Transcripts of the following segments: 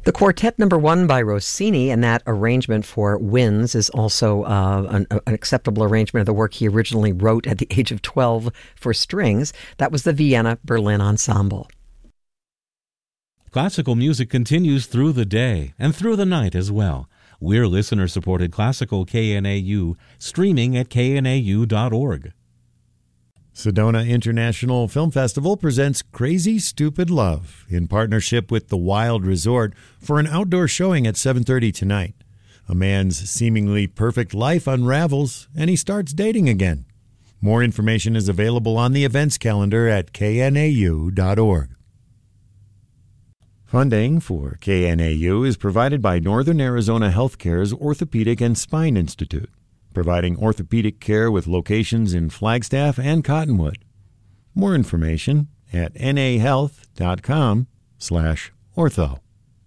The Quartet Number 1 by Rossini, and that arrangement for winds is also an acceptable arrangement of the work he originally wrote at the age of 12 for strings. That was the Vienna Berlin Ensemble. Classical music continues through the day and through the night as well. We're listener-supported Classical KNAU, streaming at knau.org. Sedona International Film Festival presents Crazy Stupid Love in partnership with The Wild Resort for an outdoor showing at 7:30 tonight. A man's seemingly perfect life unravels and he starts dating again. More information is available on the events calendar at knau.org. Funding for KNAU is provided by Northern Arizona Healthcare's Orthopedic and Spine Institute, providing orthopedic care with locations in Flagstaff and Cottonwood. More information at nahealth.com/ortho.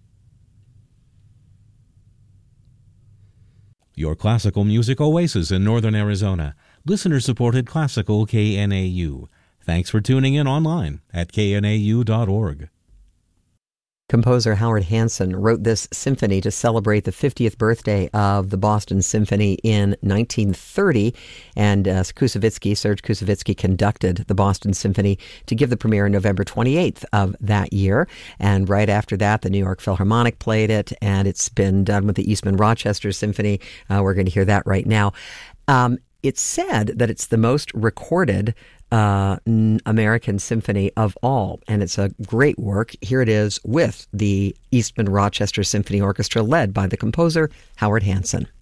Your classical music oasis in Northern Arizona. Listener-supported Classical KNAU. Thanks for tuning in online at knau.org. Composer Howard Hanson wrote this symphony to celebrate the 50th birthday of the Boston Symphony in 1930, and Serge Koussevitzky conducted the Boston Symphony to give the premiere on November 28th of that year, and right after that, the New York Philharmonic played it, and it's been done with the Eastman Rochester Symphony. We're going to hear that right now. It's said that it's the most recorded American symphony of all, and it's a great work. Here it is with the Eastman Rochester Symphony Orchestra led by the composer Howard Hanson.